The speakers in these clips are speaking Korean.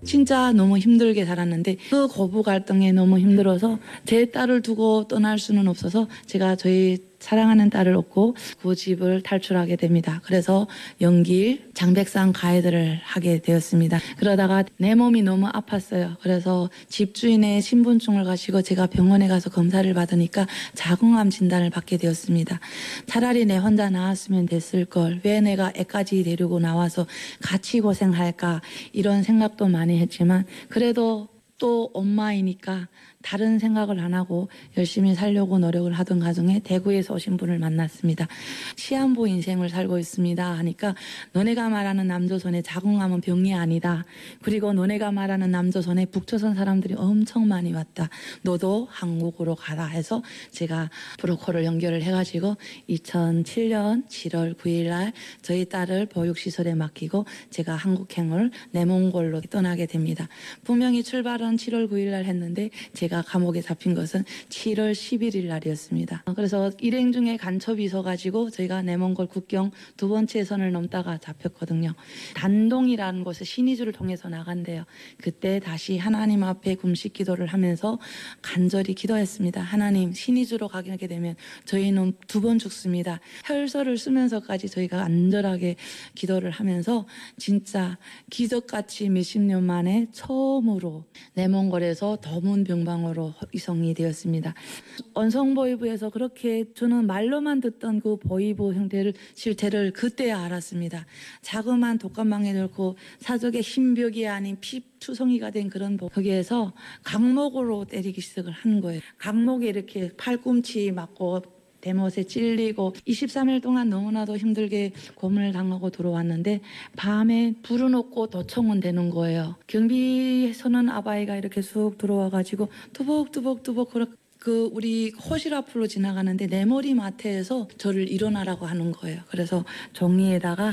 진짜 너무 힘들게 살았는데 그 고부 갈등에 너무 힘들어서 제 딸을 두고 떠날 수는 없어서 제가 저희 사랑하는 딸을 얻고 그 집을 탈출하게 됩니다. 그래서 연길 장백산 가이드를 하게 되었습니다. 그러다가 내 몸이 너무 아팠어요. 그래서 집주인의 신분증을 가지고 제가 병원에 가서 검사를 받으니까 자궁암 진단을 받게 되었습니다. 차라리 내 혼자 나았으면 됐을 걸. 왜 내가 애까지 데리고 나와서 같이 고생할까. 이런 생각도 많이 했지만 그래도 또 엄마이니까 다른 생각을 안 하고 열심히 살려고 노력을 하던 과정에 대구에서 오신 분을 만났습니다. 시한부 인생을 살고 있습니다 하니까 너네가 말하는 남조선의 자궁암은 병이 아니다. 그리고 너네가 말하는 남조선에 북조선 사람들이 엄청 많이 왔다. 너도 한국으로 가라 해서 제가 브로커를 연결을 해가지고 2007년 7월 9일 날 저희 딸을 보육시설에 맡기고 제가 한국행을 내몽골로 떠나게 됩니다. 분명히 출발은 7월 9일 날 했는데 제가 감옥에 잡힌 것은 7월 11일 날이었습니다. 그래서 일행 중에 간첩이 있어가지고 저희가 내몽골 국경 두 번째 선을 넘다가 잡혔거든요. 단동이라는 곳에 신의주를 통해서 나간대요. 그때 다시 하나님 앞에 금식 기도를 하면서 간절히 기도했습니다. 하나님, 신의주로 가게 되면 저희는 2번 죽습니다. 혈서를 쓰면서까지 저희가 안절하게 기도를 하면서 진짜 기적같이 몇십 년 만에 처음으로 내몽골에서 더문 병방으로 이송이 되었습니다. 언성보이부에서 그렇게 저는 말로만 듣던 그 보이부 형태를 실태를 그때야 알았습니다. 자그마한 독감망에 들고 사족의 흰벽이 아닌 피투성이가 된 그런 거기에서 강목으로 때리기 시작을 한 거예요. 강목에 이렇게 팔꿈치 맞고 대못에 찔리고 23일 동안 너무나도 힘들게 고문을 당하고 들어왔는데 밤에 불은 없고 도청은 되는 거예요. 경비서는 아바이가 이렇게 쑥 들어와가지고 두벅두벅 그 우리 호실 앞으로 지나가는데 내 머리맡에서 저를 일어나라고 하는 거예요. 그래서 종이에다가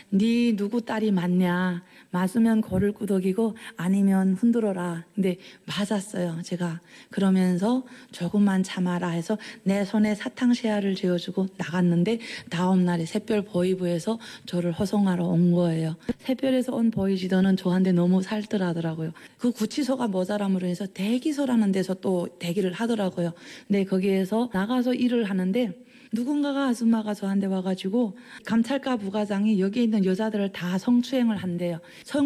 네 누구 딸이 맞냐, 맞으면 고를 끄덕이고 아니면 흔들어라. 근데 맞았어요 제가. 그러면서 조금만 참아라 해서 내 손에 사탕시야를 쥐어주고 나갔는데 다음 날에 샛별 보이부에서 저를 호송하러 온 거예요. 샛별에서 온 보이지도는 저한테 너무 살뜰하더라고요. 그 구치소가 모자람으로 해서 대기소라는 데서 또 대기를 하더라고요. 근데 거기에서 나가서 일을 하는데 누군가가 아줌마가 저한테 와가지고 감찰과 부과장이 여기 있는 여자들을 다 성추행을 한대요.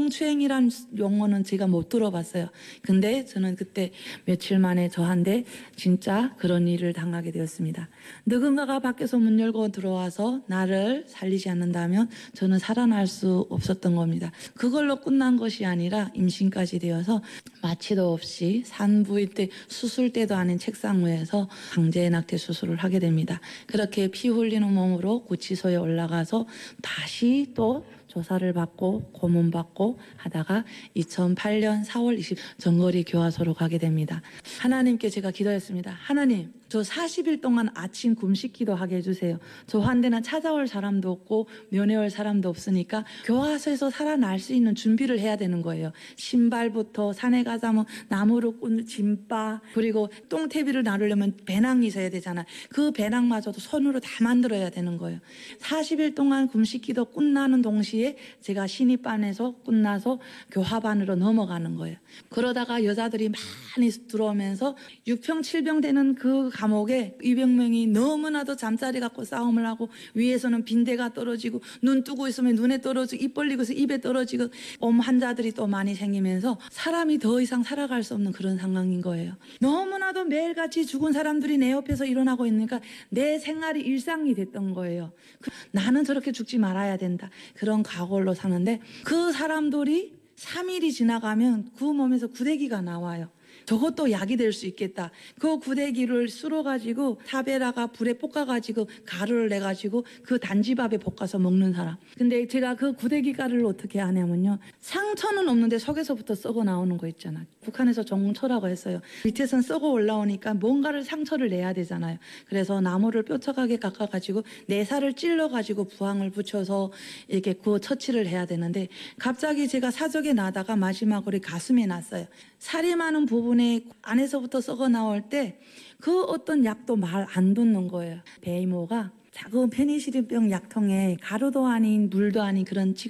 성추행이란 용어는 제가 못 들어봤어요. 근데 저는 그때 며칠 만에 저한테 진짜 그런 일을 당하게 되었습니다. 누군가가 밖에서 문 열고 들어와서 나를 살리지 않는다면 저는 살아날 수 없었던 겁니다. 그걸로 끝난 것이 아니라 임신까지 되어서 마취도 없이 산부인 때 수술 때도 아닌 책상 위에서 강제 낙태 수술을 하게 됩니다. 그렇게 피 흘리는 몸으로 구치소에 올라가서 다시 또 조사를 받고 고문받고 하다가 2008년 4월 20일 정거리 교화소로 가게 됩니다. 하나님께 제가 기도했습니다. 하나님, 저 40일 동안 아침 금식 기도하게 해주세요. 저 한데는 찾아올 사람도 없고 면회올 사람도 없으니까 교화소에서 살아날 수 있는 준비를 해야 되는 거예요. 신발부터 산에 가자면 나무로 꾼 짐바, 그리고 똥태비를 나르려면 배낭이 있어야 되잖아. 그 배낭마저도 손으로 다 만들어야 되는 거예요. 40일 동안 금식 기도 끝나는 동시에 제가 신입반에서 끝나서 교화반으로 넘어가는 거예요. 그러다가 여자들이 많이 들어오면서 6평 7평 되는 그 감옥에 200명이 너무나도 잠자리 갖고 싸움을 하고 위에서는 빈대가 떨어지고 눈 뜨고 있으면 눈에 떨어지고 입 벌리고 있으면 입에 떨어지고 엄 환자들이 또 많이 생기면서 사람이 더 이상 살아갈 수 없는 그런 상황인 거예요. 너무나도 매일같이 죽은 사람들이 내 옆에서 일어나고 있으니까 내 생활이 일상이 됐던 거예요. 나는 저렇게 죽지 말아야 된다. 그런 각오로 사는데 그 사람들이 3일이 지나가면 그 몸에서 구데기가 나와요. 저것도 약이 될 수 있겠다. 그 구데기를 쓸어가지고 사베라가 불에 볶아가지고 가루를 내가지고 그 단지밥에 볶아서 먹는 사람. 근데 제가 그 구데기 가루를 어떻게 하냐면요. 상처는 없는데 속에서부터 썩어 나오는 거 있잖아요. 북한에서 정초라고 했어요. 밑에선 썩어 올라오니까 뭔가를 상처를 내야 되잖아요. 그래서 나무를 뾰족하게 깎아가지고 내살을 찔러가지고 부항을 붙여서 이렇게 그 처치를 해야 되는데 갑자기 제가 사적에 나다가 마지막으로 가슴에 났어요. 살이 많은 부분에 안에서부터 썩어 나올 때 그 어떤 약도 말 안 듣는 거예요. 배이모가 작은 페니실린병 약통에 가루도 아닌 물도 아닌 그런